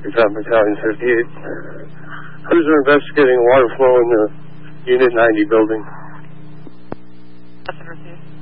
Battalion Battalion 58. Who's investigating water flow in the Unit 90 building? That's received.